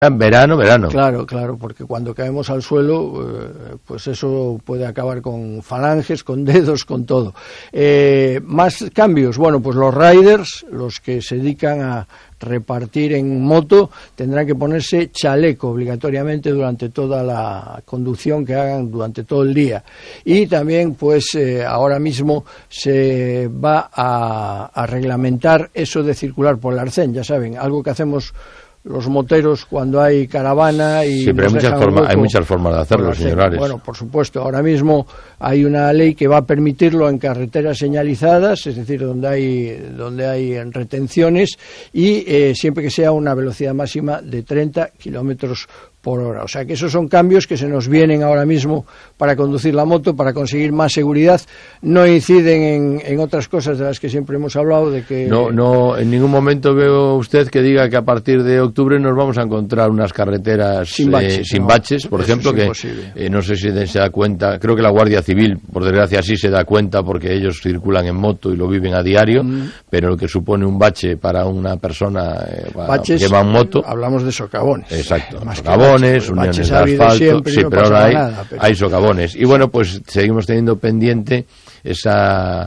En verano. Claro, porque cuando caemos al suelo, pues eso puede acabar con falanges, con dedos, con todo. Más cambios, bueno, pues los riders, los que se dedican a repartir en moto, tendrán que ponerse chaleco obligatoriamente durante toda la conducción que hagan durante todo el día. Y también, pues, ahora mismo se va a reglamentar eso de circular por el arcén, ya saben, algo que hacemos los moteros cuando hay caravana y sí, pero hay muchas formas de hacerlo, señor Ares. Bueno, por supuesto, ahora mismo hay una ley que va a permitirlo en carreteras señalizadas, es decir, donde hay retenciones y siempre que sea una velocidad máxima de 30 kilómetros por hora. O sea que esos son cambios que se nos vienen ahora mismo para conducir la moto, para conseguir más seguridad. No inciden en otras cosas de las que siempre hemos hablado, de que... No, en ningún momento veo usted que diga que a partir de octubre nos vamos a encontrar unas carreteras sin baches, por ejemplo, que no sé si se da cuenta, creo que la Guardia Civil, por desgracia, sí se da cuenta porque ellos circulan en moto y lo viven a diario, pero lo que supone un bache para una persona que va en moto... Hablamos de socavones. Exacto, socavones, uniones de asfalto, siempre, sí, no pero ahora hay socavones. Y bueno, pues seguimos teniendo pendiente esa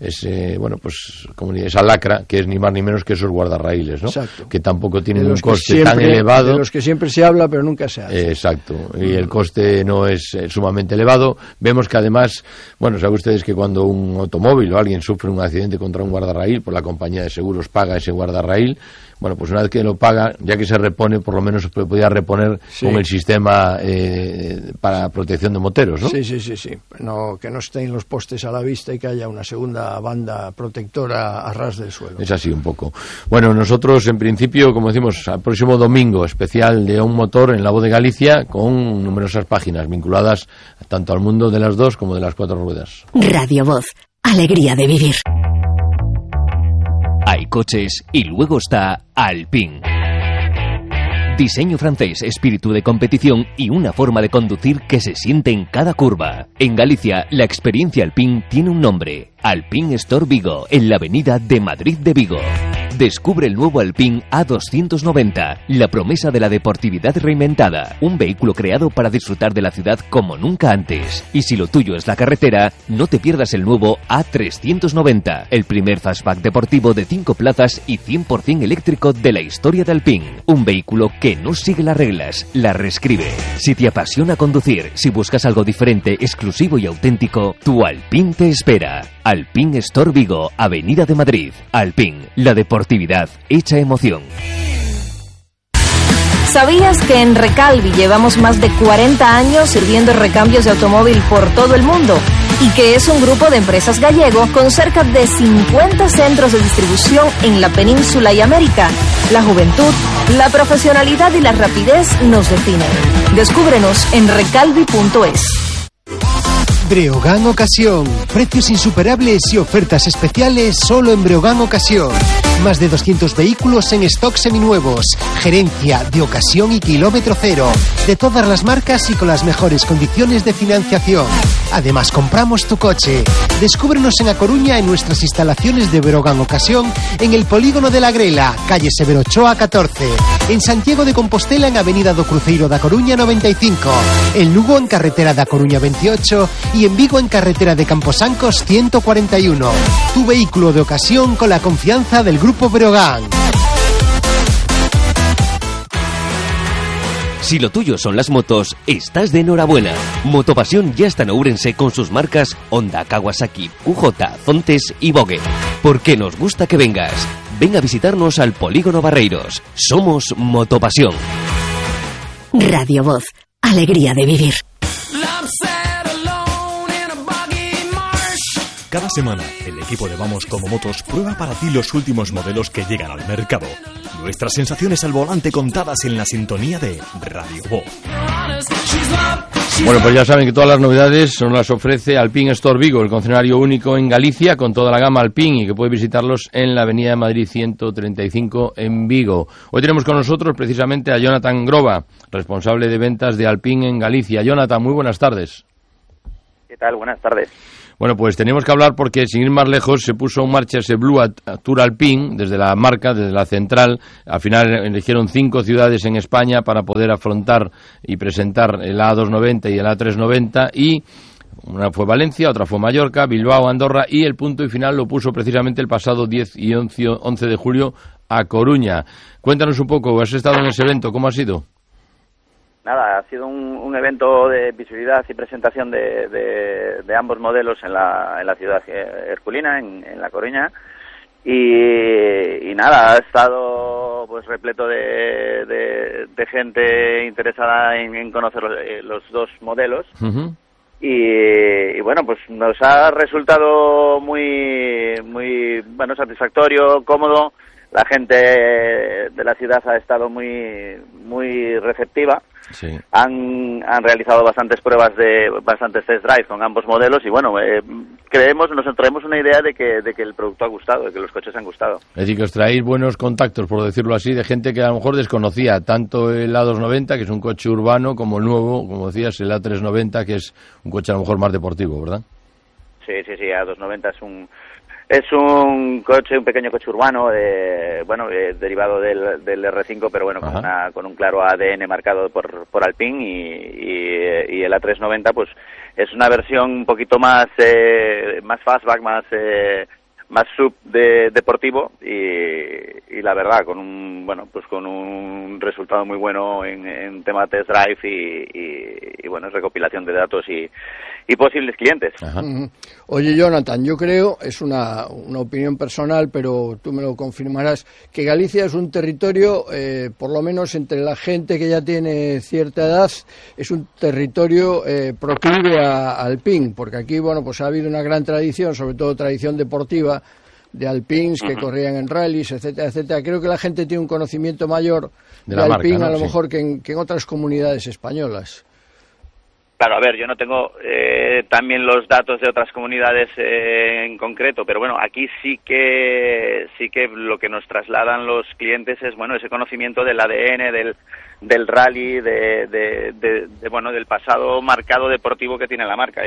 lacra, que es ni más ni menos que esos guardarraíles, ¿no? Exacto. Que tampoco tienen un coste tan elevado. De los que siempre se habla, pero nunca se hace. Exacto. Y el coste no es sumamente elevado. Vemos que además, bueno, saben ustedes que cuando un automóvil o alguien sufre un accidente contra un guardarraíl, pues la compañía de seguros paga ese guardarraíl. Bueno, pues una vez que lo paga, ya que se repone, por lo menos se podía reponer con el sistema para protección de moteros, ¿no? Sí. No, que no estén los postes a la vista y que haya una segunda banda protectora a ras del suelo. Es así un poco. Bueno, nosotros en principio, como decimos, al próximo domingo, especial de Un Motor en La Voz de Galicia, con numerosas páginas vinculadas tanto al mundo de las dos como de las cuatro ruedas. Radio Voz, alegría de vivir. Hay coches y luego está Alpine. Diseño francés, espíritu de competición y una forma de conducir que se siente en cada curva. En Galicia, la experiencia Alpine tiene un nombre: Alpine Store Vigo, en la avenida de Madrid de Vigo. Descubre el nuevo Alpine A290, la promesa de la deportividad reinventada. Un vehículo creado para disfrutar de la ciudad como nunca antes. Y si lo tuyo es la carretera, no te pierdas el nuevo A390, el primer fastback deportivo de 5 plazas y 100% eléctrico de la historia de Alpine. Un vehículo que no sigue las reglas, las reescribe. Si te apasiona conducir, si buscas algo diferente, exclusivo y auténtico, tu Alpine te espera. Alpine Store Vigo, Avenida de Madrid. Alpine, la deportividad hecha emoción. ¿Sabías que en Recalvi llevamos más de 40 años sirviendo recambios de automóvil por todo el mundo? Y que es un grupo de empresas gallego con cerca de 50 centros de distribución en la península y América. La juventud, la profesionalidad y la rapidez nos definen. Descúbrenos en recalvi.es. Breogán Ocasión. Precios insuperables y ofertas especiales solo en Breogán Ocasión. Más de 200 vehículos en stock seminuevos. Gerencia de ocasión y kilómetro cero. De todas las marcas y con las mejores condiciones de financiación. Además, compramos tu coche. Descúbrenos en A Coruña en nuestras instalaciones de Breogán Ocasión en el Polígono de la Grela, calle Severo Ochoa 14. En Santiago de Compostela en Avenida do Cruceiro da Coruña 95. En Lugo en Carretera da Coruña 28 y en Vigo en Carretera de Camposancos 141. Tu vehículo de ocasión con la confianza del Grupo Breogán. Si lo tuyo son las motos, estás de enhorabuena. Motopasión ya está en Ourense con sus marcas Honda, Kawasaki, QJ, Zontes y Vogue. Porque nos gusta que vengas. Ven a visitarnos al Polígono Barreiros. Somos Motopasión. Radio Voz, alegría de vivir. Cada semana, el equipo de Vamos Como Motos prueba para ti los últimos modelos que llegan al mercado. Nuestras sensaciones al volante contadas en la sintonía de Radio Voz. Bueno, pues ya saben que todas las novedades nos las ofrece Alpine Store Vigo, el concesionario único en Galicia con toda la gama Alpine y que puede visitarlos en la avenida de Madrid 135 en Vigo. Hoy tenemos con nosotros precisamente a Jonathan Groba, responsable de ventas de Alpine en Galicia. Jonathan, muy buenas tardes. ¿Qué tal? Buenas tardes. Bueno, pues tenemos que hablar porque, sin ir más lejos, se puso en marcha ese Blue Tour Alpine desde la marca, desde la central. Al final eligieron 5 ciudades en España para poder afrontar y presentar el A290 y el A390 y una fue Valencia, otra fue Mallorca, Bilbao, Andorra y el punto y final lo puso precisamente el pasado 10 y 11 de julio a Coruña. Cuéntanos un poco, ¿has estado en ese evento? ¿Cómo ha sido? Nada, ha sido un evento de visibilidad y presentación de ambos modelos en la ciudad herculina, en La Coruña, y nada, ha estado pues repleto de gente interesada en conocer los dos modelos. Uh-huh. Y bueno, pues nos ha resultado muy bueno, satisfactorio, cómodo. La gente de la ciudad ha estado muy receptiva. Sí. Han realizado bastantes pruebas bastantes test drive con ambos modelos y bueno, nos traemos una idea de que el producto ha gustado, de que los coches han gustado. Es decir, que os traéis buenos contactos, por decirlo así, de gente que a lo mejor desconocía tanto el A290, que es un coche urbano, como el nuevo, como decías, el A390, que es un coche a lo mejor más deportivo, ¿verdad? Sí, A290 es un pequeño coche urbano, derivado del R5, pero bueno, con un claro ADN marcado por Alpine y el A390 pues es una versión un poquito más fastback, más sub deportivo y la verdad con un resultado muy bueno en tema test drive y bueno, recopilación de datos y posibles clientes. Ajá. Oye, Jonathan, yo creo, es una opinión personal, pero tú me lo confirmarás, que Galicia es un territorio, por lo menos entre la gente que ya tiene cierta edad, es un territorio proclive a Alpine, porque aquí, bueno, pues ha habido una gran tradición, sobre todo tradición deportiva, de Alpines que corrían en rallies, etcétera, etcétera. Creo que la gente tiene un conocimiento mayor de Alpine, marca, ¿no? A lo mejor que en otras comunidades españolas. Claro, a ver, yo no tengo también los datos de otras comunidades en concreto, pero bueno, aquí sí que lo que nos trasladan los clientes es bueno ese conocimiento del ADN, del rally, del pasado marcado deportivo que tiene la marca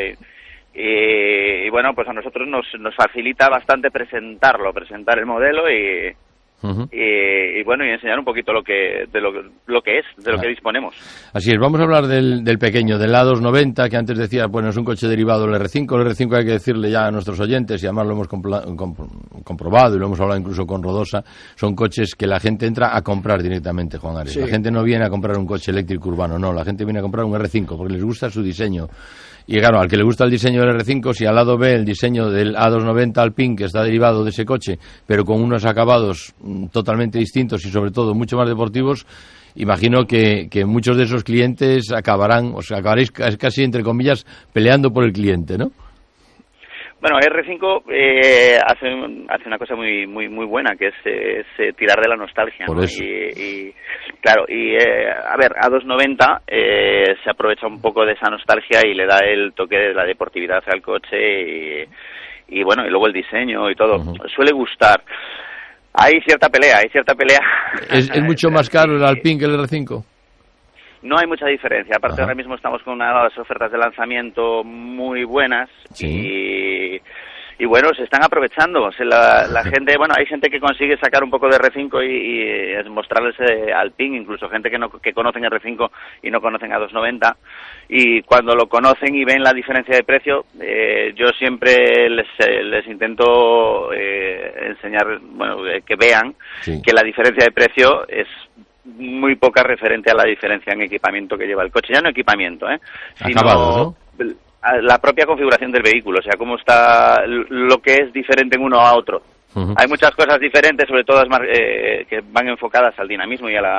y bueno, pues a nosotros nos facilita bastante presentar el modelo y bueno, y enseñar un poquito lo que disponemos. Así es, vamos a hablar del pequeño, del A290, que antes decía, bueno, es un coche derivado del R5. El R5 hay que decirle ya a nuestros oyentes, y además lo hemos comprobado y lo hemos hablado incluso con Rodosa, son coches que la gente entra a comprar directamente, Juan Ares. Sí. La gente no viene a comprar un coche eléctrico urbano, no, la gente viene a comprar un R5 porque les gusta su diseño. Y claro, al que le gusta el diseño del R5, si al lado ve el diseño del A290 Alpine, que está derivado de ese coche, pero con unos acabados totalmente distintos y sobre todo mucho más deportivos, imagino que muchos de esos clientes acabaréis casi, entre comillas, peleando por el cliente, ¿no? Bueno, R5 hace una cosa muy buena, que es tirar de la nostalgia, ¿no? Y claro, a ver, A290 se aprovecha un poco de esa nostalgia y le da el toque de la deportividad al coche y bueno, y luego el diseño y todo. Suele gustar. Hay cierta pelea. ¿Es mucho más caro el Alpine que el R5? No hay mucha diferencia. Aparte, ahora mismo estamos con unas ofertas de lanzamiento muy buenas. Sí. Y bueno, se están aprovechando. O sea, la gente, bueno, hay gente que consigue sacar un poco de R5 y mostrarles Alpine, incluso gente que conocen R5 y no conocen A290. Y cuando lo conocen y ven la diferencia de precio, yo siempre les intento enseñar, bueno, que vean que la diferencia de precio es muy poca referente a la diferencia en equipamiento que lleva el coche. Ya no equipamiento, sino acabado, ¿no? La propia configuración del vehículo, o sea, cómo está lo que es diferente en uno a otro. Hay muchas cosas diferentes, sobre todo que van enfocadas al dinamismo y a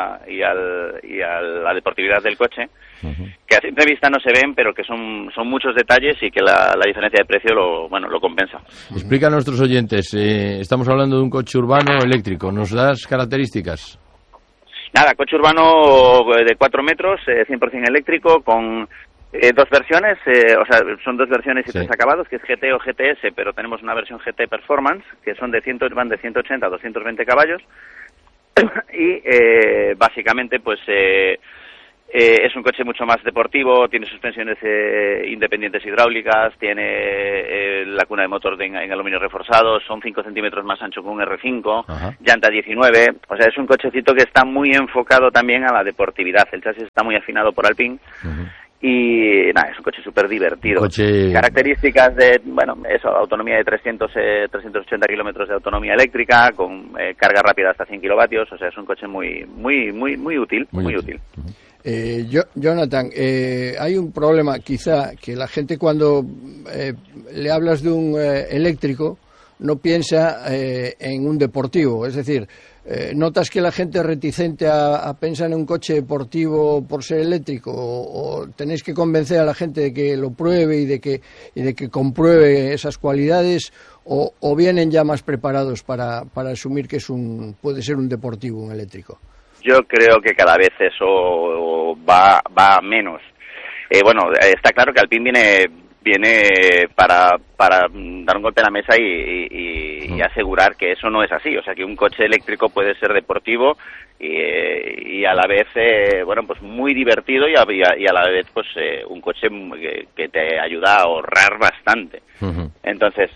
la deportividad del coche, que a simple vista no se ven, pero que son muchos detalles y que la diferencia de precio lo compensa. Explica a nuestros oyentes, estamos hablando de un coche urbano eléctrico, ¿nos das características? Nada, coche urbano de 4 metros, 100% eléctrico, con dos versiones, o sea, son dos versiones y 3 acabados, que es GT o GTS, pero tenemos una versión GT Performance, que van de 180 a 220 caballos, y básicamente pues Es un coche mucho más deportivo, tiene suspensiones independientes hidráulicas, tiene la cuna de motor en aluminio reforzado, son 5 centímetros más ancho que un R5, llanta 19, o sea, es un cochecito que está muy enfocado también a la deportividad. El chasis está muy afinado por Alpine. Y nada, es un coche súper divertido. Características de, bueno, eso, autonomía de 380 kilómetros de autonomía eléctrica, con carga rápida hasta 100 kilovatios, o sea, es un coche muy útil, muy útil. Jonathan, hay un problema quizá, que la gente cuando le hablas de un eléctrico no piensa en un deportivo, es decir, ¿notas que la gente es reticente a pensar en un coche deportivo por ser eléctrico? ¿O tenéis que convencer a la gente de que lo pruebe y de que compruebe esas cualidades? ¿O vienen ya más preparados para asumir que puede ser un deportivo, un eléctrico? Yo creo que cada vez eso va a menos. Bueno, está claro que Alpine viene para dar un golpe en la mesa y asegurar que eso no es así, o sea, que un coche eléctrico puede ser deportivo y a la vez bueno, pues muy divertido y a la vez pues un coche que te ayuda a ahorrar bastante. Entonces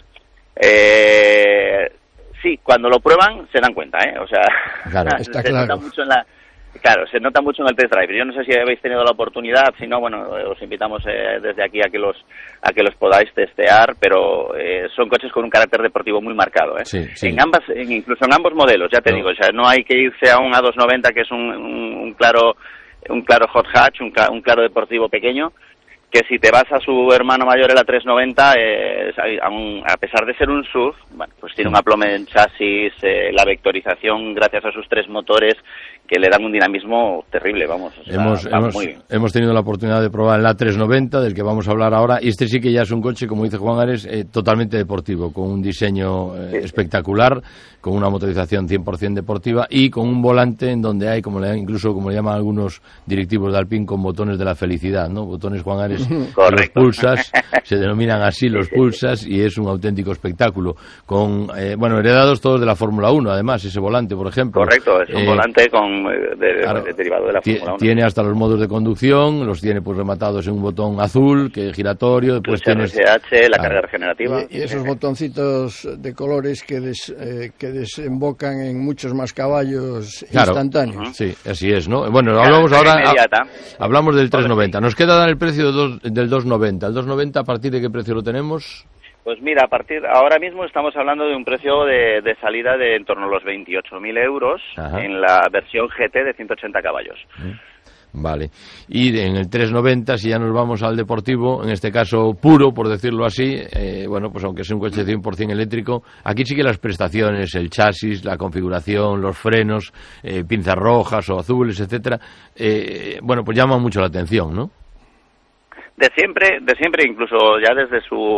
sí, cuando lo prueban se dan cuenta, o sea, claro, está claro. Nota mucho se nota mucho en el test drive. Yo no sé si habéis tenido la oportunidad, si no, bueno, os invitamos desde aquí a que los podáis testear, pero son coches con un carácter deportivo muy marcado, Sí. Incluso en ambos modelos, ya te digo, o sea, no hay que irse a un A290 que es un claro hot hatch, un claro deportivo pequeño, que si te vas a su hermano mayor, el A390, a pesar de ser un SUV, bueno, pues tiene un aplome en chasis, la vectorización gracias a sus 3 motores que le dan un dinamismo terrible, vamos. O sea, hemos tenido la oportunidad de probar el A390, del que vamos a hablar ahora, y este sí que ya es un coche, como dice Juan Ares, totalmente deportivo, con un diseño espectacular, con una motorización 100% deportiva y con un volante en donde hay, incluso como le llaman algunos directivos de Alpine, con botones de la felicidad, ¿no? Botones, Juan Ares, los pulsas, se denominan así, los pulsas, y es un auténtico espectáculo, con, heredados todos de la Fórmula 1, además, ese volante, por ejemplo. Correcto, es un volante derivado de la Fórmula 1. Tiene hasta los modos de conducción, los tiene pues rematados en un botón azul, que es giratorio, después tienes RSH, la carga regenerativa. Y esos botoncitos de colores que desembocan en muchos más caballos instantáneos. Sí, así es, ¿no? Bueno, hablamos del 390. Nos queda dar el precio del 290. ¿El 290 a partir de qué precio lo tenemos? Pues mira, ahora mismo estamos hablando de un precio de salida de en torno a los 28.000 euros en la versión GT de 180 caballos. Vale. Y en el 390, si ya nos vamos al deportivo, en este caso puro, por decirlo así, pues aunque sea un coche 100% eléctrico, aquí sí que las prestaciones, el chasis, la configuración, los frenos, pinzas rojas o azules, etcétera, pues llaman mucho la atención, ¿no? De siempre, incluso ya desde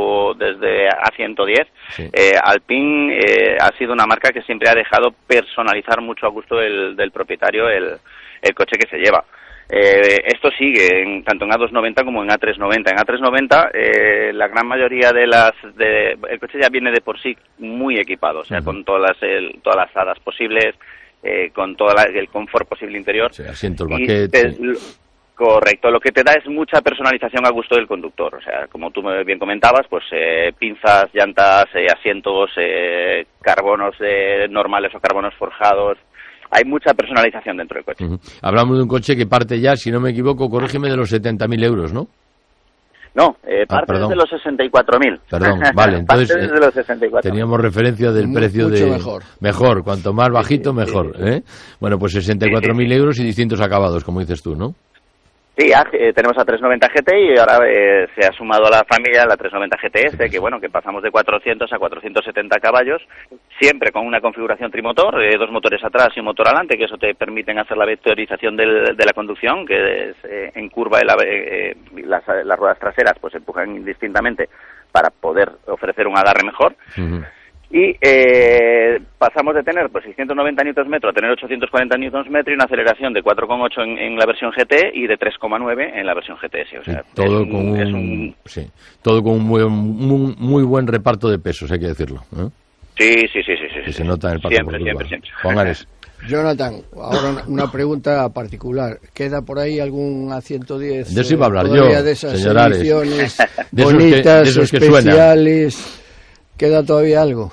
A110, Alpine ha sido una marca que siempre ha dejado personalizar mucho a gusto del propietario el coche que se lleva. Esto sigue tanto en A290 como en A390. En A390 la gran mayoría el coche ya viene de por sí muy equipado, o sea, con todas las hadas posibles, con todo el confort posible interior. Sí, asientos, baquetes. Correcto, lo que te da es mucha personalización a gusto del conductor, o sea, como tú bien comentabas, pues pinzas, llantas, asientos, carbonos normales o carbonos forjados, hay mucha personalización dentro del coche. Hablamos de un coche que parte ya, si no me equivoco, corrígeme, de los 70.000 euros, ¿no? No, parte desde los 64.000. Perdón, vale, entonces desde los 64.000. Teníamos referencia del precio mucho de... Mejor, cuanto más bajito, mejor. Bueno, pues 64.000 euros y distintos acabados, como dices tú, ¿no? Sí, tenemos a 390 GT y ahora se ha sumado a la familia la 390 GTS, que pasamos de 400 a 470 caballos, siempre con una configuración trimotor, 2 motores atrás y un motor adelante, que eso te permiten hacer la vectorización de la conducción, que es, en curva las ruedas traseras pues empujan indistintamente para poder ofrecer un agarre mejor. Y pasamos de tener 690 Nm a tener 840 Nm y una aceleración de 4,8 en la versión GT y de 3,9 en la versión GTS. O sea, todo con un muy buen reparto de pesos, hay que decirlo. Sí. Se nota en el parque. Siempre. Juan Ares. Jonathan, ahora una pregunta particular. ¿Queda por ahí algún A110? De eso iba a hablar yo, de esas señor ediciones de bonitas, esos que especiales. ¿Queda todavía algo?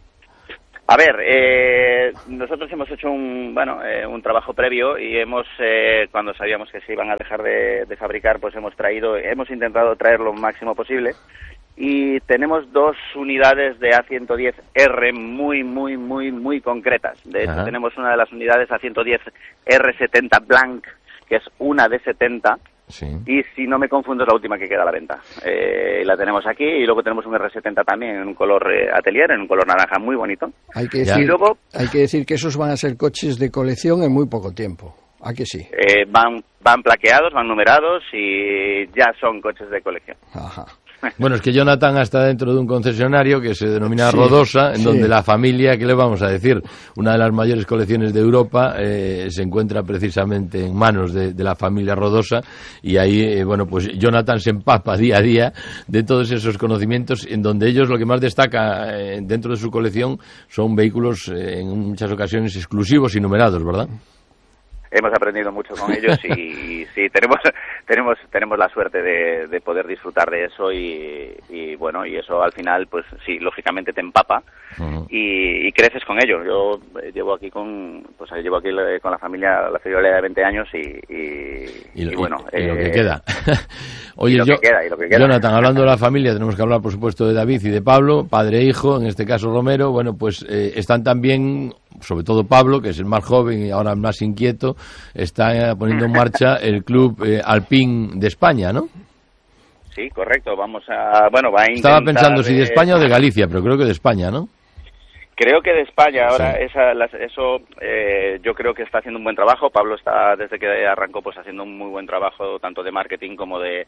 A ver, nosotros hemos hecho un trabajo previo y cuando sabíamos que se iban a dejar de fabricar, pues hemos intentado traer lo máximo posible. Y tenemos 2 unidades de A110R muy concretas. De hecho, tenemos una de las unidades A110R70 Blanc, que es una de 70, sí. Y si no me confundo es la última que queda a la venta. La tenemos aquí, y luego tenemos un R70 también en un color atelier, en un color naranja muy bonito. Hay que decir que esos van a ser coches de colección en muy poco tiempo. ¿A que sí? Van plaqueados, van numerados y ya son coches de colección. Ajá. Bueno, es que Jonathan está dentro de un concesionario que se denomina Rodosa, en donde la familia, ¿qué le vamos a decir? Una de las mayores colecciones de Europa se encuentra precisamente en manos de la familia Rodosa, y ahí, pues Jonathan se empapa día a día de todos esos conocimientos, en donde ellos lo que más destaca dentro de su colección son vehículos en muchas ocasiones exclusivos y numerados, ¿verdad? Hemos aprendido mucho con ellos y sí, tenemos la suerte de poder disfrutar de eso y bueno, y eso al final, pues sí, lógicamente te empapa y creces con ellos. Yo llevo aquí con la familia la friolera de 20 años y bueno. Y lo que queda. Oye, y lo que queda. Jonathan, hablando de la familia, tenemos que hablar, por supuesto, de David y de Pablo, padre e hijo, en este caso Romero. Bueno, pues están también, sobre todo Pablo, que es el más joven y ahora el más inquieto, está poniendo en marcha el club Alpine de España, ¿no? Sí, correcto. Va a intentar... Estaba pensando si de España o de Galicia, pero creo que de España, ¿no? Creo que de España. Ahora, sí. Yo creo que está haciendo un buen trabajo. Pablo está, desde que arrancó, pues haciendo un muy buen trabajo, tanto de marketing como de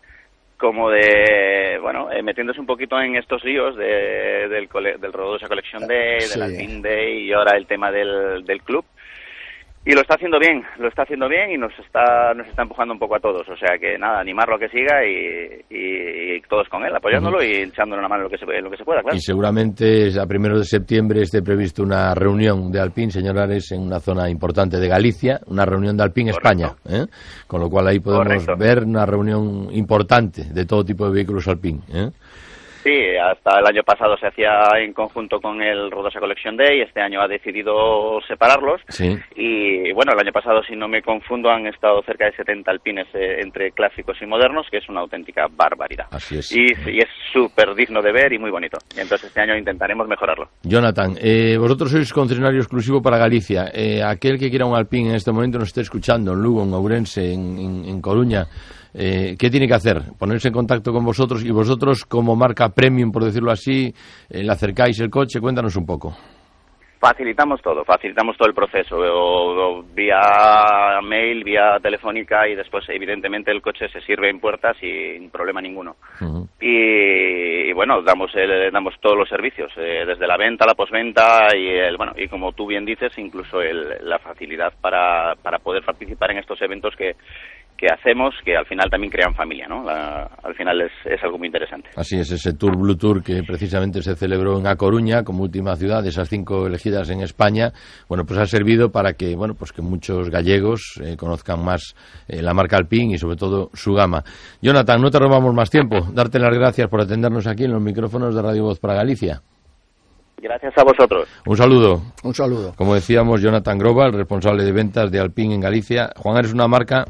metiéndose un poquito en estos líos del Rodosa Collection Day, del Alpine Day y ahora el tema del club. Y lo está haciendo bien y nos está empujando un poco a todos. O sea que nada, animarlo a que siga y todos con él, apoyándolo y echándole una mano en lo que se pueda, claro. Y seguramente a 1 de septiembre esté previsto una reunión de Alpine, señor Ares, en una zona importante de Galicia, una reunión de Alpine España, con lo cual ahí podemos ver una reunión importante de todo tipo de vehículos Alpine, Sí, hasta el año pasado se hacía en conjunto con el Rodosa Collection Day, este año ha decidido separarlos. Sí. Y bueno, el año pasado, si no me confundo, han estado cerca de 70 alpines entre clásicos y modernos, que es una auténtica barbaridad. Así es. Y es súper digno de ver y muy bonito. Y entonces este año intentaremos mejorarlo. Jonathan, vosotros sois concesionario exclusivo para Galicia. Aquel que quiera un Alpine en este momento nos esté escuchando en Lugo, en Ourense, en Coruña. ¿Qué tiene que hacer? Ponerse en contacto con vosotros, y vosotros, como marca premium, por decirlo así, le acercáis el coche. Cuéntanos un poco. Facilitamos todo el proceso, o vía mail, vía telefónica, y después evidentemente el coche se sirve en puerta sin problema ninguno. Y bueno, damos todos los servicios, desde la venta, la posventa y como tú bien dices, incluso la facilidad para poder participar en estos eventos que hacemos, que al final también crean familia, ¿no? Al final es algo muy interesante. Así es, ese Tour Blue Tour que precisamente se celebró en A Coruña como última ciudad de esas 5 elegidas en España, bueno, pues ha servido para que, bueno, pues que muchos gallegos conozcan más la marca Alpine y sobre todo su gama. Jonathan, no te robamos más tiempo, darte las gracias por atendernos aquí en los micrófonos de Radio Voz para Galicia. Gracias a vosotros. Un saludo. Un saludo. Como decíamos, Jonathan Groba, el responsable de ventas de Alpine en Galicia. Juan, eres una marca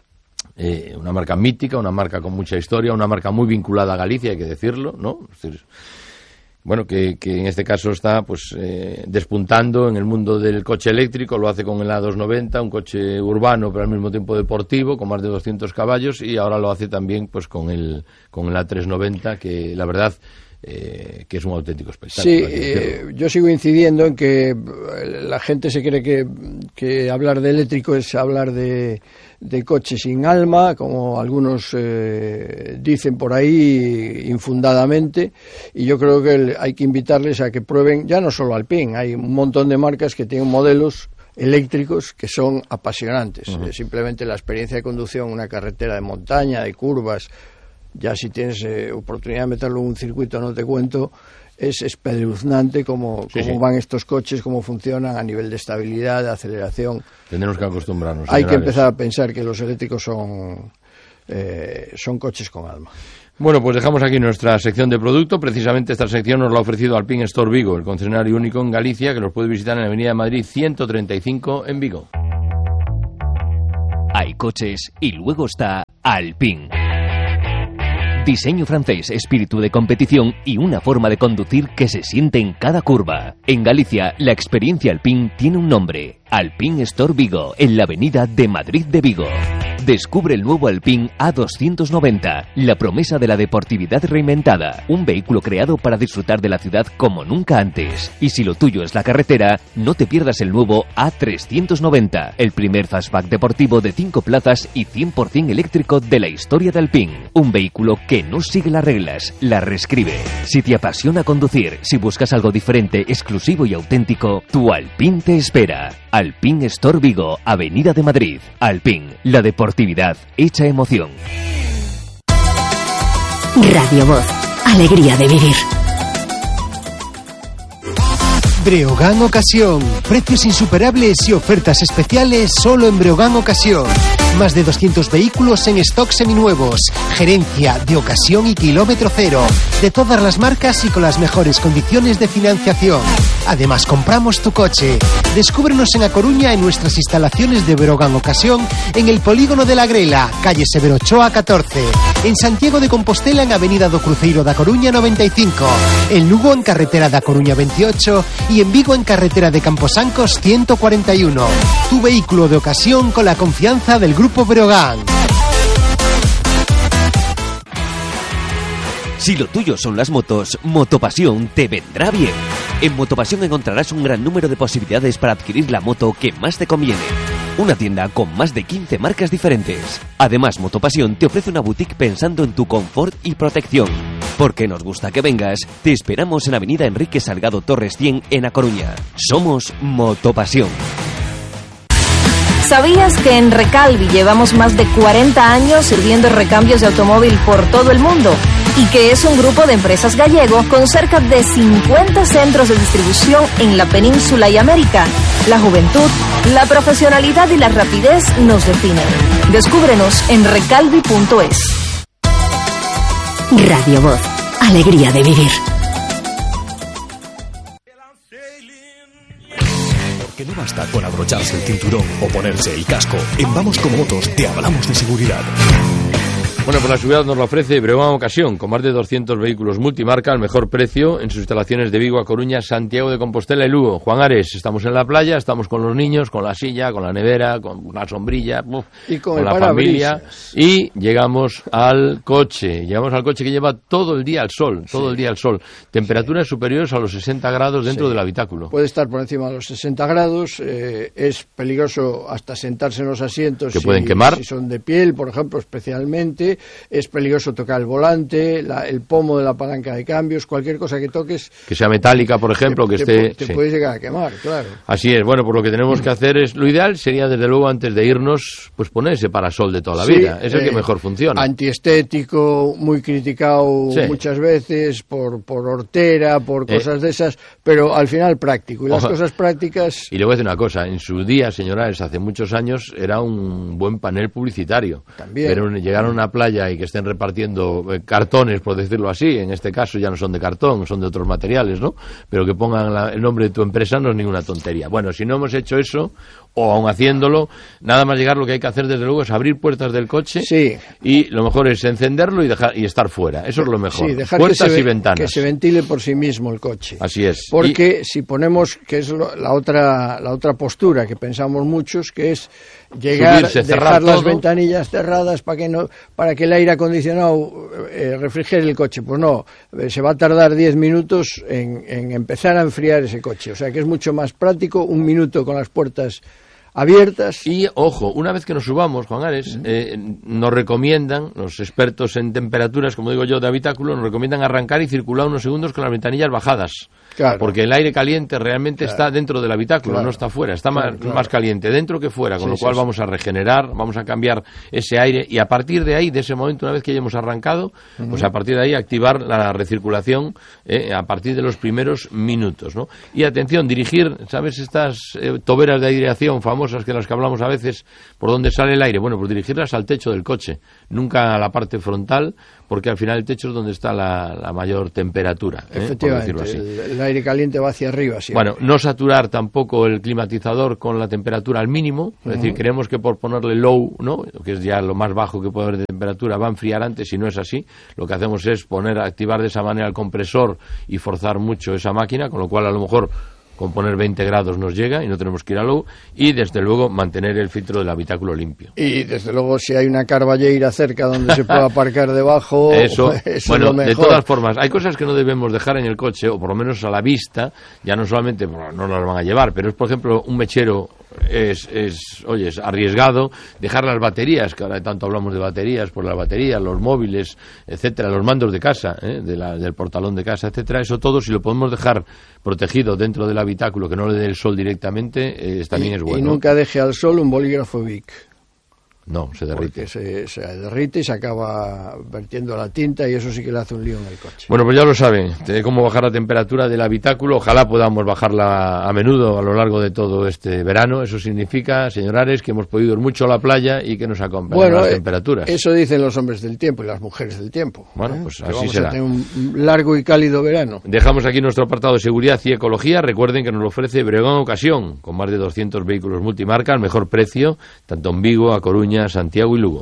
mítica, una marca con mucha historia, una marca muy vinculada a Galicia, hay que decirlo, ¿no? Es decir, bueno, que en este caso está pues despuntando en el mundo del coche eléctrico. Lo hace con el A290, un coche urbano pero al mismo tiempo deportivo, con más de 200 caballos, y ahora lo hace también pues con el A390, que la verdad que es un auténtico espectáculo. Sí, yo sigo incidiendo en que la gente se cree que hablar de eléctrico es hablar de coche sin alma, como algunos dicen por ahí infundadamente, y yo creo que hay que invitarles a que prueben, ya no solo Alpine, hay un montón de marcas que tienen modelos eléctricos que son apasionantes. Simplemente la experiencia de conducción en una carretera de montaña, de curvas, ya si tienes oportunidad de meterlo en un circuito, no te cuento, es espeluznante cómo van estos coches, cómo funcionan a nivel de estabilidad, de aceleración. Tendremos que acostumbrarnos. Hay que empezar a pensar que los eléctricos son coches con alma. Bueno, pues dejamos aquí nuestra sección de producto. Precisamente esta sección nos la ha ofrecido Alpine Store Vigo, el concesionario único en Galicia, que los puede visitar en la Avenida de Madrid 135 en Vigo. Hay coches y luego está Alpine. Diseño francés, espíritu de competición y una forma de conducir que se siente en cada curva. En Galicia, la experiencia Alpine tiene un nombre. Alpine Store Vigo, en la Avenida de Madrid de Vigo. Descubre el nuevo Alpine A290, la promesa de la deportividad reinventada. Un vehículo creado para disfrutar de la ciudad como nunca antes. Y si lo tuyo es la carretera, no te pierdas el nuevo A390, el primer fastback deportivo de 5 plazas y 100% eléctrico de la historia de Alpine. Un vehículo que no sigue las reglas, las reescribe. Si te apasiona conducir, si buscas algo diferente, exclusivo y auténtico, tu Alpine te espera. Alpine Store Vigo, Avenida de Madrid. Alpine, la deportividad hecha emoción. Radio Voz, alegría de vivir. Breogán Ocasión. Precios insuperables y ofertas especiales solo en Breogán Ocasión. Más de 200 vehículos en stock seminuevos. Gerencia de ocasión y kilómetro cero. De todas las marcas y con las mejores condiciones de financiación. Además, compramos tu coche. Descúbrenos en A Coruña en nuestras instalaciones de Breogán Ocasión en el Polígono de la Grela, calle Severo Ochoa 14. En Santiago de Compostela en Avenida do Cruceiro da Coruña 95. En Lugo en carretera da Coruña 28 y en Vigo en carretera de Camposancos 141. Tu vehículo de ocasión con la confianza del Grupo Breogán. Si lo tuyo son las motos, Motopasión te vendrá bien. En Motopasión encontrarás un gran número de posibilidades para adquirir la moto que más te conviene. Una tienda con más de 15 marcas diferentes. Además, Motopasión te ofrece una boutique pensando en tu confort y protección. Porque nos gusta que vengas, te esperamos en Avenida Enrique Salgado Torres 100 en A Coruña. Somos Motopasión. ¿Sabías que en Recalvi llevamos más de 40 años sirviendo recambios de automóvil por todo el mundo? Y que es un grupo de empresas gallego con cerca de 50 centros de distribución en la península y América. La juventud, la profesionalidad y la rapidez nos definen. Descúbrenos en recalvi.es. Radio Voz, alegría de vivir. Que no basta con abrocharse el cinturón o ponerse el casco. En Vamos con Motos te hablamos de seguridad. Bueno, pues la seguridad nos la ofrece Breogán Ocasión, con más de 200 vehículos multimarca al mejor precio en sus instalaciones de Vigo, A Coruña, Santiago de Compostela y Lugo. Juan Ares, estamos en la playa, estamos con los niños, con la silla, con la nevera, con una sombrilla, y con la familia, y llegamos al coche. Llegamos al coche que lleva todo el día al sol, todo el día al sol. Temperaturas superiores a los 60 grados dentro del habitáculo. Puede estar por encima de los 60 grados, es peligroso hasta sentarse en los asientos. Que pueden quemar. Si son de piel, por ejemplo, especialmente. Es peligroso tocar el volante, el pomo de la palanca de cambios, cualquier cosa que toques. Que sea metálica, por ejemplo, te puede llegar a quemar, claro. Así es. Bueno, pues lo que tenemos que hacer es, lo ideal sería, desde luego, antes de irnos, pues poner ese parasol de toda la vida. Es el que mejor funciona. Antiestético, muy criticado muchas veces por hortera, por cosas de esas, pero al final práctico. Y las cosas prácticas... Y le voy a decir una cosa, en su día, señores, hace muchos años, era un buen panel publicitario. También. Pero llegar a una playa y que estén repartiendo cartones, por decirlo así, en este caso ya no son de cartón, son de otros materiales, ¿no? Pero que pongan el nombre de tu empresa no es ninguna tontería. Bueno, si no hemos hecho eso, o aún haciéndolo, nada más llegar, lo que hay que hacer desde luego es abrir puertas del coche, y lo mejor es encenderlo y estar fuera. Eso es lo mejor. Dejar puertas y ventanas. Que se ventile por sí mismo el coche. Así es. Porque si ponemos, que es la otra postura que pensamos muchos, que es llegar, dejar las ventanillas cerradas para que el aire acondicionado refrigere el coche. Pues no, se va a tardar 10 minutos en empezar a enfriar ese coche. O sea que es mucho más práctico, 1 minuto con las puertas abiertas. Y, ojo, una vez que nos subamos, Juan Ares, nos recomiendan, los expertos en temperaturas, como digo yo, de habitáculo, nos recomiendan arrancar y circular unos segundos con las ventanillas bajadas. Claro. Porque el aire caliente realmente está dentro del habitáculo, no está fuera, está más caliente dentro que fuera, con lo cual vamos a regenerar, vamos a cambiar ese aire y a partir de ahí, de ese momento, una vez que hayamos arrancado, pues a partir de ahí activar la recirculación a partir de los primeros minutos, ¿no? Y atención, dirigir, ¿sabes? Estas toberas de aireación famosas que las que hablamos a veces, por donde sale el aire, bueno, pues dirigirlas al techo del coche, nunca a la parte frontal, porque al final el techo es donde está la mayor temperatura, efectivamente, por decirlo así. El aire caliente va hacia arriba siempre. Bueno, no saturar tampoco el climatizador con la temperatura al mínimo, es decir, creemos que por ponerle low, ¿no?, que es ya lo más bajo que puede haber de temperatura, va a enfriar antes, y no es así. Lo que hacemos es activar de esa manera el compresor y forzar mucho esa máquina, con lo cual a lo mejor con poner 20 grados nos llega y no tenemos que ir a low, y desde luego mantener el filtro del habitáculo limpio. Y desde luego si hay una carballeira cerca donde se pueda aparcar debajo, eso bueno, es lo mejor. De todas formas, hay cosas que no debemos dejar en el coche, o por lo menos a la vista, ya no solamente, no las van a llevar, pero es por ejemplo un mechero. Es arriesgado dejar las baterías, que ahora tanto hablamos de baterías, por las baterías, los móviles, etcétera, los mandos de casa, del portalón de casa, etcétera, eso todo, si lo podemos dejar protegido dentro del habitáculo, que no le dé el sol directamente, también es bueno. Y nunca deje al sol un bolígrafo Bic. No, se derrite. Porque se derrite y se acaba vertiendo la tinta, y eso sí que le hace un lío en el coche. Bueno, pues ya lo saben, cómo bajar la temperatura del habitáculo. Ojalá podamos bajarla a menudo a lo largo de todo este verano. Eso significa, señores, que hemos podido ir mucho a la playa y que nos acompañan las temperaturas. Eso dicen los hombres del tiempo y las mujeres del tiempo. Bueno, pues así vamos será. A tener un largo y cálido verano. Dejamos aquí nuestro apartado de seguridad y ecología. Recuerden que nos lo ofrece Breogán Ocasión, con más de 200 vehículos multimarca al mejor precio, tanto en Vigo, A Coruña, Santiago y Lugo.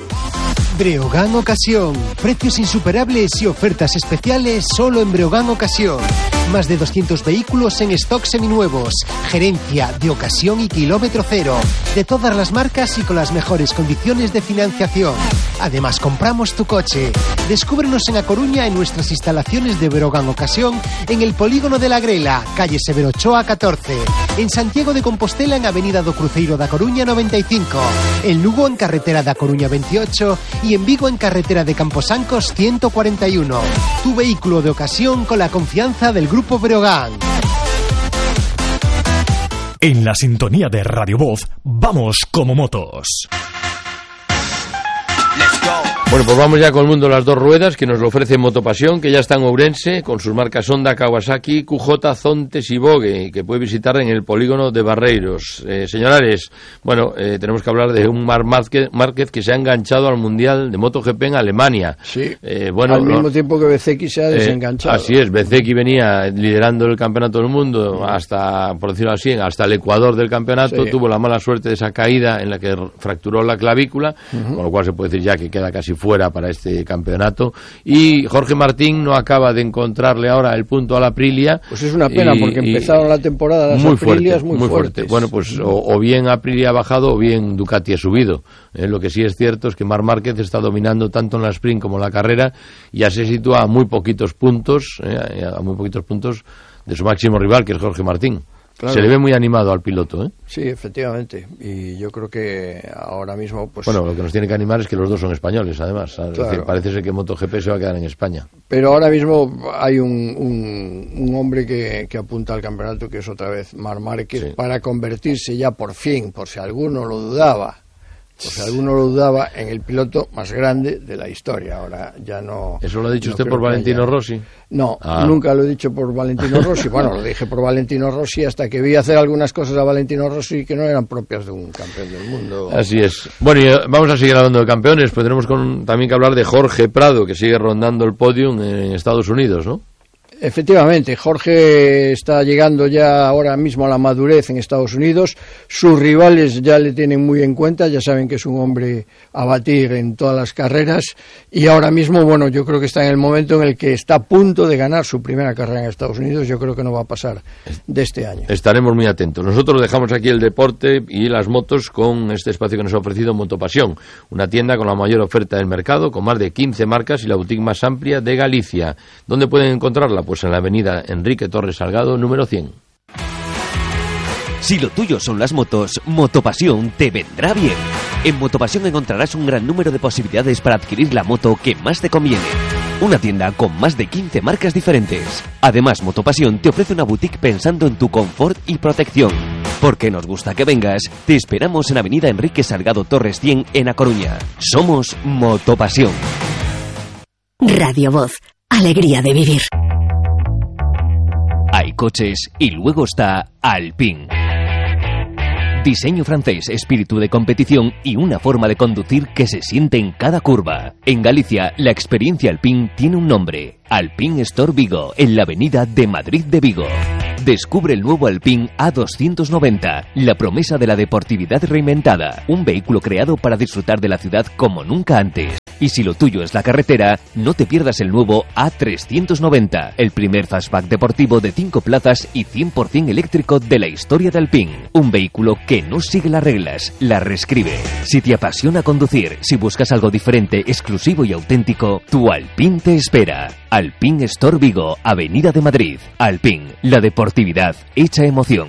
Breogán Ocasión. Precios insuperables y ofertas especiales solo en Breogán Ocasión. Más de 200 vehículos en stock seminuevos. Gerencia de ocasión y kilómetro cero. De todas las marcas y con las mejores condiciones de financiación. Además, compramos tu coche. Descúbrenos en A Coruña en nuestras instalaciones de Breogán Ocasión, en el Polígono de la Grela, calle Severo Ochoa 14. En Santiago de Compostela, en Avenida do Cruceiro da Coruña 95. En Lugo, en carretera da Coruña 28. Y en Vigo, en carretera de Camposancos 141. Tu vehículo de ocasión con la confianza del Grupo Breogán. En la sintonía de Radio Voz, vamos como motos. Bueno, pues vamos ya con el mundo de las dos ruedas, que nos lo ofrece Motopasión, que ya está en Ourense, con sus marcas Honda, Kawasaki, QJ, Zontes y Vogue, que puede visitar en el polígono de Barreiros. Señores, bueno, tenemos que hablar de un Marc Márquez que se ha enganchado al Mundial de MotoGP en Alemania. Sí, bueno, al mismo tiempo que Bezzecchi se ha desenganchado. Así es, Bezzecchi venía liderando el campeonato del mundo hasta, por decirlo así, hasta el Ecuador del campeonato, tuvo la mala suerte de esa caída en la que fracturó la clavícula, con lo cual se puede decir ya que queda casi fuera para este campeonato, y Jorge Martín no acaba de encontrarle ahora el punto a la Aprilia. Pues es una pena, porque empezaron la temporada las Aprilias muy fuertes. Bueno, pues o bien Aprilia ha bajado o bien Ducati ha subido. Lo que sí es cierto es que Marc Márquez está dominando tanto en la sprint como en la carrera, y ya se sitúa a muy poquitos puntos de su máximo rival, que es Jorge Martín. Claro. Se le ve muy animado al piloto, ¿eh? Sí, efectivamente. Y yo creo que ahora mismo, pues... Bueno, lo que nos tiene que animar es que los dos son españoles, además. Claro. Es decir, parece ser que MotoGP se va a quedar en España. Pero ahora mismo hay un hombre que apunta al campeonato, que es otra vez Marc Márquez, para convertirse ya por fin, por si alguno lo dudaba, en el piloto más grande de la historia. Ahora ya no... ¿Eso lo ha dicho usted por Valentino Rossi? No, nunca lo he dicho por Valentino Rossi. Bueno, lo dije por Valentino Rossi hasta que vi hacer algunas cosas a Valentino Rossi que no eran propias de un campeón del mundo. Así es. Bueno, y vamos a seguir hablando de campeones, pues tenemos también que hablar de Jorge Prado, que sigue rondando el podium en Estados Unidos, ¿no? Efectivamente, Jorge está llegando ya ahora mismo a la madurez en Estados Unidos. Sus rivales ya le tienen muy en cuenta, ya saben que es un hombre a batir en todas las carreras, y ahora mismo, bueno, yo creo que está en el momento en el que está a punto de ganar su primera carrera en Estados Unidos. Yo creo que no va a pasar de este año. Estaremos muy atentos. Nosotros dejamos aquí el deporte y las motos con este espacio que nos ha ofrecido Motopasión, una tienda con la mayor oferta del mercado, con más de 15 marcas y la boutique más amplia de Galicia. ¿Dónde pueden encontrarla? Pues en la avenida Enrique Torres Salgado, número 100. Si lo tuyo son las motos, Motopasión te vendrá bien. En Motopasión encontrarás un gran número de posibilidades para adquirir la moto que más te conviene. Una tienda con más de 15 marcas diferentes. Además, Motopasión te ofrece una boutique pensando en tu confort y protección. Porque nos gusta que vengas, te esperamos en Avenida Enrique Salgado Torres 100 en A Coruña. Somos Motopasión. Radio Voz, alegría de vivir. Hay coches y luego está Alpine. Diseño francés, espíritu de competición y una forma de conducir que se siente en cada curva. En Galicia, la experiencia Alpine tiene un nombre. Alpine Store Vigo, en la avenida de Madrid de Vigo. Descubre el nuevo Alpine A290, la promesa de la deportividad reinventada. Un vehículo creado para disfrutar de la ciudad como nunca antes. Y si lo tuyo es la carretera, no te pierdas el nuevo A390, el primer fastback deportivo de 5 plazas y 100% eléctrico de la historia de Alpine. Un vehículo que no sigue las reglas, las reescribe. Si te apasiona conducir, si buscas algo diferente, exclusivo y auténtico, tu Alpine te espera. Alpine Store Vigo, Avenida de Madrid. Alpine, la deportividad hecha emoción.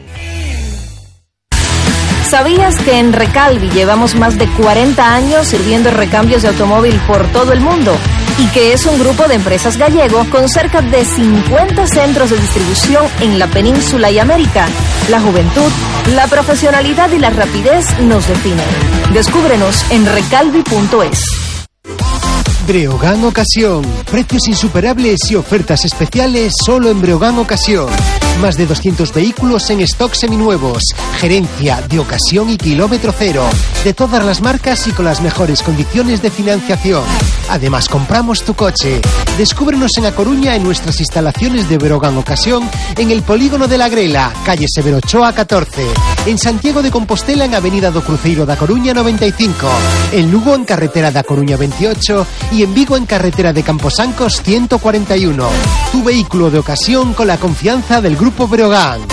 ¿Sabías que en Recalvi llevamos más de 40 años sirviendo recambios de automóvil por todo el mundo? Y que es un grupo de empresas gallego con cerca de 50 centros de distribución en la península y América. La juventud, la profesionalidad y la rapidez nos definen. Descúbrenos en recalvi.es. Breogán Ocasión. Precios insuperables y ofertas especiales solo en Breogán Ocasión. Más de 200 vehículos en stock seminuevos. Gerencia de ocasión y kilómetro cero. De todas las marcas y con las mejores condiciones de financiación. Además, compramos tu coche. Descúbrenos en A Coruña en nuestras instalaciones de Breogán Ocasión en el Polígono de la Grela, calle Severo Ochoa 14. En Santiago de Compostela en Avenida do Cruceiro da Coruña 95. En Lugo en Carretera da Coruña 28 y en Vigo en Carretera de Camposancos 141. Tu vehículo de ocasión con la confianza del Grupo Breogán.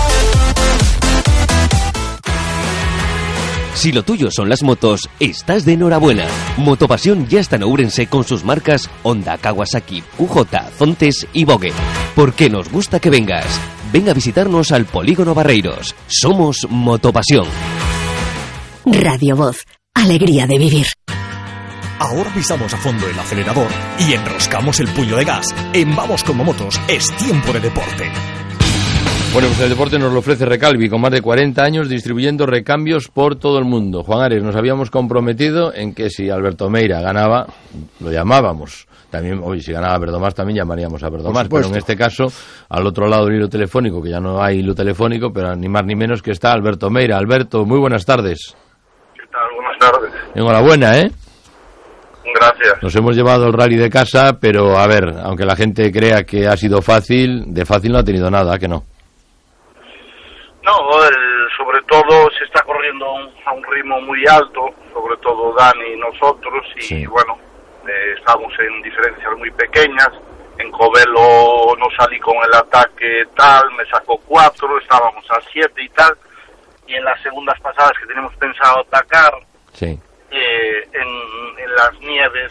Si lo tuyo son las motos, estás de enhorabuena. Motopasión ya está en Ourense con sus marcas Honda, Kawasaki, QJ, Zontes y Vogue. Porque nos gusta que vengas. Ven a visitarnos al Polígono Barreiros. Somos Motopasión. Radio Voz, alegría de vivir. Ahora pisamos a fondo el acelerador y enroscamos el puño de gas. En Vamos como Motos es tiempo de deporte. Bueno, pues el deporte nos lo ofrece Recalvi, con más de 40 años distribuyendo recambios por todo el mundo. Juan Ares, nos habíamos comprometido en que si Alberto Meira ganaba, lo llamábamos. También, hoy si ganaba Verdomás también llamaríamos a Verdomás, pero en este caso, al otro lado del hilo telefónico, que ya no hay hilo telefónico, pero ni más ni menos que está Alberto Meira. Alberto, muy buenas tardes. ¿Qué tal? Buenas tardes. Enhorabuena, ¿eh? Gracias. Nos hemos llevado el rally de casa, pero a ver, aunque la gente crea que ha sido fácil, de fácil no ha tenido nada, ¿que no? No, sobre todo se está corriendo a un ritmo muy alto, sobre todo Dani y nosotros, y sí. Bueno, estamos en diferencias muy pequeñas. En Covelo no salí con el ataque tal, me sacó 4, estábamos a 7 y tal, y en las segundas pasadas que tenemos pensado atacar, sí. En las nieves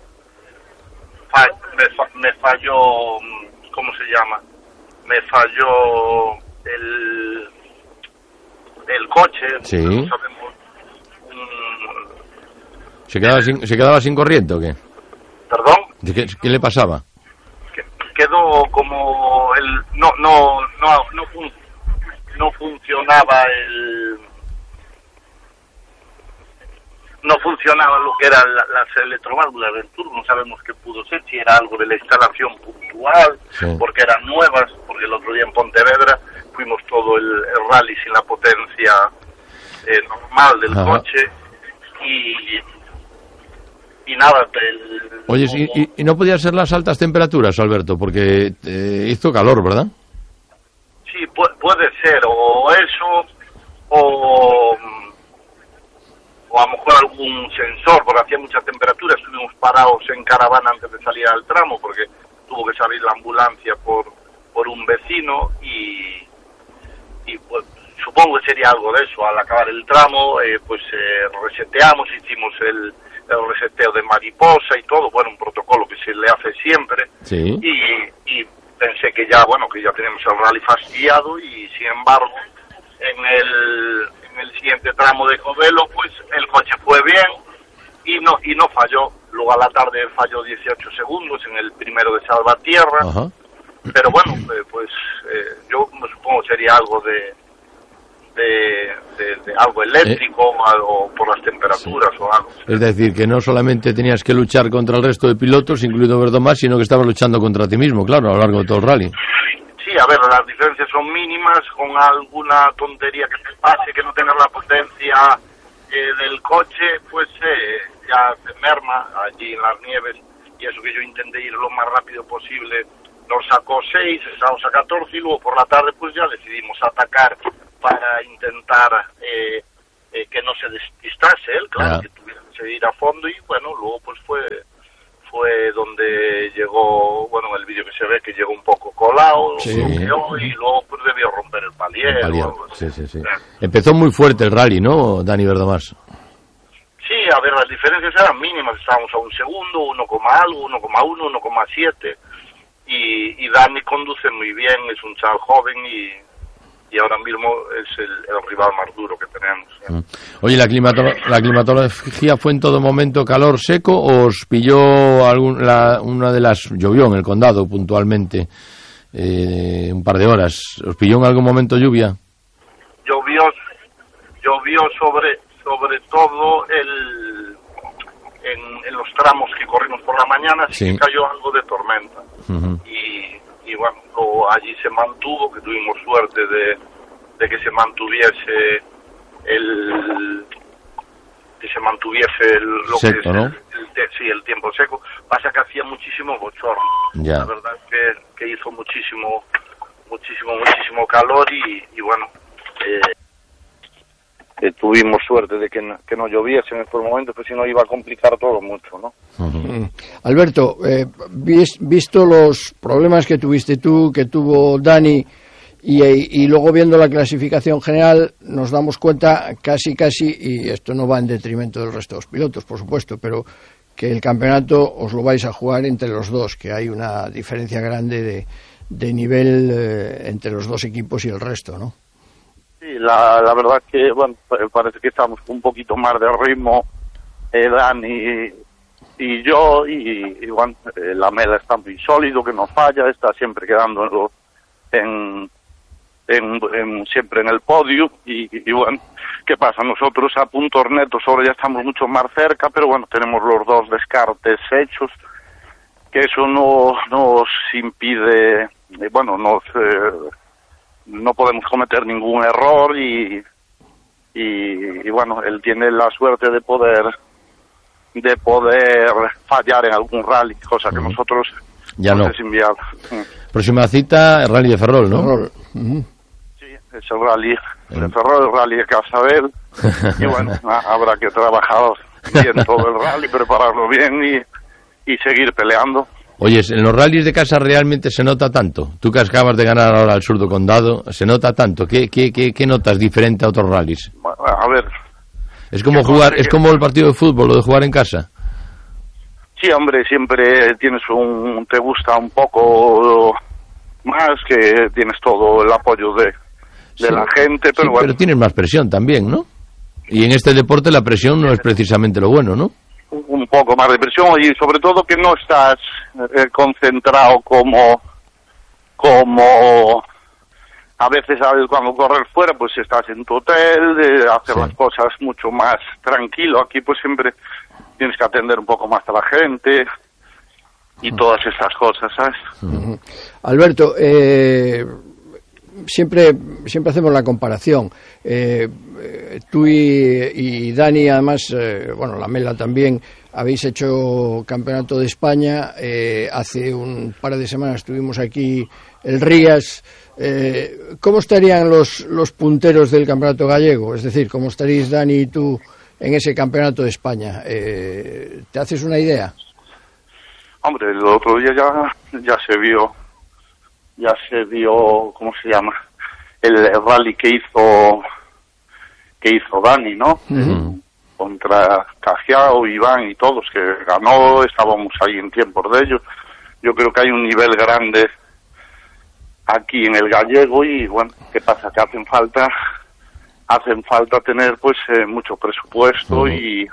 me falló, ¿cómo se llama? Me falló el coche, sí. No sabemos, ¿Se quedaba sin corriente o qué? ¿Perdón? ¿Qué le pasaba? Quedó como no funcionaba no funcionaba lo que eran las electroválvulas del turbo. No sabemos qué pudo ser, si era algo de la instalación puntual, sí. Porque eran nuevas, porque el otro día en Pontevedra fuimos todo el rally sin la potencia normal del Ajá. coche y nada. Oye, ¿y no podían ser las altas temperaturas, Alberto? Porque hizo calor, ¿verdad? Sí, puede ser, o eso, o a lo mejor algún sensor, porque hacía mucha temperatura. Estuvimos parados en caravana antes de salir al tramo, porque tuvo que salir la ambulancia por un vecino y pues supongo que sería algo de eso. Al acabar el tramo, pues reseteamos, hicimos el reseteo de mariposa y todo, bueno, un protocolo que se le hace siempre, sí. Y pensé que ya tenemos el rally fastidiado y sin embargo en el siguiente tramo de Covelo, pues el coche fue bien y no falló. Luego a la tarde falló 18 segundos en el primero de Salvatierra. Ajá. Pero bueno, yo me supongo sería algo de algo eléctrico o por las temperaturas o algo. Es decir, que no solamente tenías que luchar contra el resto de pilotos, incluido Verdomás, sino que estabas luchando contra ti mismo, claro, a lo largo de todo el rally. Sí, a ver, las diferencias son mínimas, con alguna tontería que te pase, que no tengas la potencia del coche, pues ya te merma allí en las nieves, y eso que yo intenté ir lo más rápido posible, nos sacó 6, estábamos a 14, y luego por la tarde pues ya decidimos atacar para intentar que no se despistase él, claro, que tuviera que seguir a fondo, y bueno, luego pues fue donde llegó, bueno, el vídeo que se ve que llegó un poco colado, y luego pues debió romper el palier. Sí. Empezó muy fuerte el rally, ¿no, Dani Verdomás? Sí, a ver, las diferencias eran mínimas, estábamos a un segundo, 1, algo, 1,1, 1,7, y Dani conduce muy bien, es un chaval joven y ahora mismo es el rival más duro que tenemos. Oye, ¿la climatología fue en todo momento calor seco o os pilló llovió en el condado puntualmente un par de horas? ¿Os pilló en algún momento lluvia? Llovió sobre todo en los tramos que corrimos por la mañana, sí que cayó algo de tormenta. Y bueno, luego allí se mantuvo, que tuvimos suerte de que se mantuviese lo seco, que es ¿no? el tiempo seco. Pasa que hacía muchísimo bochorno. Ya. La verdad que hizo muchísimo calor y bueno, tuvimos suerte de que no lloviese en estos momentos, pues si no iba a complicar todo mucho, ¿no? Alberto, visto los problemas que tuviste tú, que tuvo Dani, y luego viendo la clasificación general, nos damos cuenta casi, y esto no va en detrimento del resto de los pilotos, por supuesto, pero que el campeonato os lo vais a jugar entre los dos, que hay una diferencia grande de nivel entre los dos equipos y el resto, ¿no? Sí, la verdad que, bueno, parece que estamos con un poquito más de ritmo, Dani y yo, y bueno, la Mela está muy sólido, que no falla, está siempre quedando siempre en el podio, y bueno, ¿qué pasa? Nosotros a puntos netos ahora ya estamos mucho más cerca, pero bueno, tenemos los 2 descartes hechos, que eso no nos impide, bueno, no podemos cometer ningún error, y bueno, él tiene la suerte de poder fallar en algún rally, cosa que nosotros ya no. Es inviable. Próxima cita, el rally de Ferrol, ¿no? Ferrol. Sí, es el rally de Ferrol, el rally de Casabel, y bueno, habrá que trabajar bien todo el rally, prepararlo bien y seguir peleando. Oye, en los rallies de casa realmente se nota tanto. Tú que acabas de ganar ahora al Surdo Condado, se nota tanto. ¿Qué notas diferente a otros rallies? A ver. Es como jugar, es como el partido de fútbol, lo de jugar en casa. Sí, hombre, siempre te gusta un poco más, que tienes todo el apoyo de la gente, pero sí, bueno. Pero tienes más presión también, ¿no? Y en este deporte la presión no es precisamente lo bueno, ¿no? Un poco más de presión, y sobre todo que no estás concentrado como a veces, ¿sabes? Cuando corres fuera, pues estás en tu hotel, hacer las cosas mucho más tranquilo. Aquí pues siempre tienes que atender un poco más a la gente y todas esas cosas, ¿sabes? Alberto, siempre hacemos la comparación. Tú y Dani, además, bueno, la Mela también, habéis hecho campeonato de España. Hace un par de semanas estuvimos aquí el Rías. ¿Cómo estarían los punteros del campeonato gallego? Es decir, ¿cómo estaréis Dani y tú en ese campeonato de España? ¿Te haces una idea? Hombre, el otro día ya se vio, ¿cómo se llama? El rally que hizo Dani, ¿no? Contra Cajiao, Iván y todos, que ganó, estábamos ahí en tiempos de ellos. Yo creo que hay un nivel grande aquí en el gallego, y bueno, ¿qué pasa? Que hacen falta hacen falta tener pues mucho presupuesto y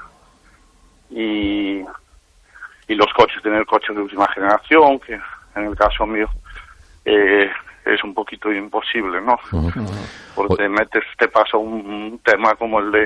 los coches, tener coches de última generación, que en el caso mío es un poquito imposible, ¿no? Porque te pasa un tema como el de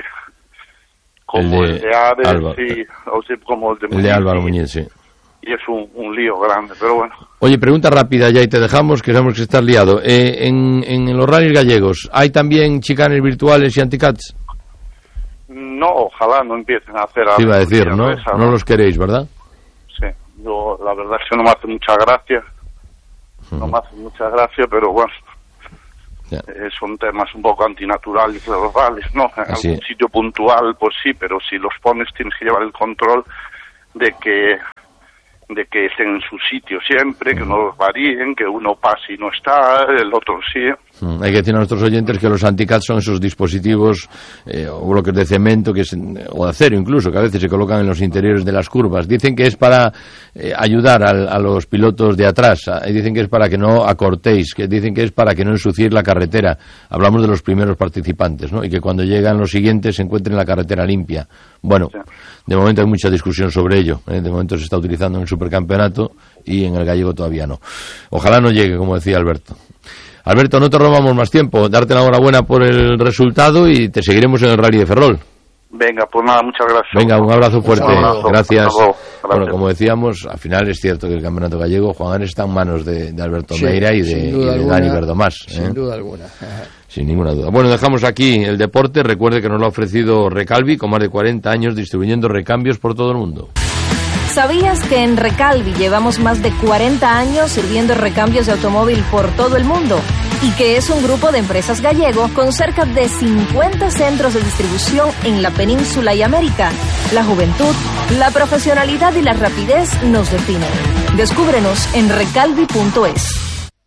Ares como el de Álvaro Muñiz, sí. Y es un lío grande, pero bueno. Oye, pregunta rápida ya y te dejamos, que sabemos que estás liado. En los rallies gallegos, ¿hay también chicanes virtuales y anticats? No, ojalá no empiecen a hacer... Te iba a decir, ¿no? No los queréis, ¿verdad? Sí, yo la verdad es que no me hace mucha gracia. No me hace mucha gracia, pero bueno, son temas un poco antinaturales de los rallies, ¿no? En algún sitio puntual, pues sí, pero si los pones tienes que llevar el control de que estén en su sitio siempre, que no los varíen, que uno pase y no está, el otro sí. Hay que decir a nuestros oyentes que los anticats son esos dispositivos o bloques de cemento o de acero incluso, que a veces se colocan en los interiores de las curvas. Dicen que es para ayudar a los pilotos de atrás, dicen que es para que no acortéis, que dicen que es para que no ensuciéis la carretera. Hablamos de los primeros participantes, ¿no? Y que cuando llegan los siguientes se encuentren la carretera limpia. Bueno, de momento hay mucha discusión sobre ello. De momento se está utilizando en el supercampeonato y en el gallego todavía no. Ojalá no llegue, como decía Alberto. Alberto, no te robamos más tiempo. Darte la enhorabuena por el resultado y te seguiremos en el Rally de Ferrol. Venga, pues nada, muchas gracias. Venga, un abrazo fuerte. Gracias. Bueno, como decíamos, al final es cierto que el campeonato gallego, Juan Ares, está en manos de Alberto Meira y de Dani Verdomás. Sin duda alguna. Sin ninguna duda. Bueno, dejamos aquí el deporte. Recuerde que nos lo ha ofrecido Recalvi, con más de 40 años distribuyendo recambios por todo el mundo. ¿Sabías que en Recalvi llevamos más de 40 años sirviendo recambios de automóvil por todo el mundo? Y que es un grupo de empresas gallego con cerca de 50 centros de distribución en la península y América. La juventud, la profesionalidad y la rapidez nos definen. Descúbrenos en recalvi.es.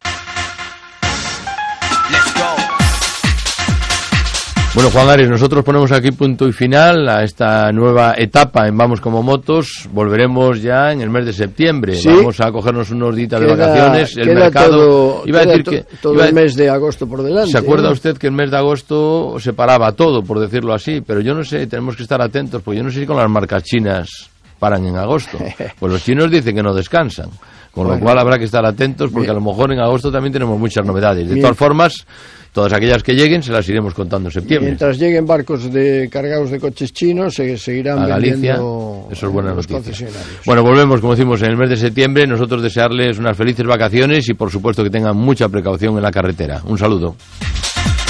Bueno, Juan Ares, nosotros ponemos aquí punto y final a esta nueva etapa en Vamos como Motos. Volveremos ya en el mes de septiembre. ¿Sí? Vamos a cogernos unos días de vacaciones. El mercado... Todo el mes de agosto por delante. ¿Se acuerda usted que el mes de agosto se paraba todo, por decirlo así? Pero yo no sé, tenemos que estar atentos, porque yo no sé si con las marcas chinas paran en agosto. Pues los chinos dicen que no descansan. Con lo cual habrá que estar atentos, porque a lo mejor en agosto también tenemos muchas novedades. De todas formas, todas aquellas que lleguen se las iremos contando en septiembre. Mientras lleguen barcos cargados de coches chinos, se seguirán a Galicia, vendiendo eso es buena noticia. Bueno, volvemos, como decimos, en el mes de septiembre. Nosotros desearles unas felices vacaciones y, por supuesto, que tengan mucha precaución en la carretera. Un saludo.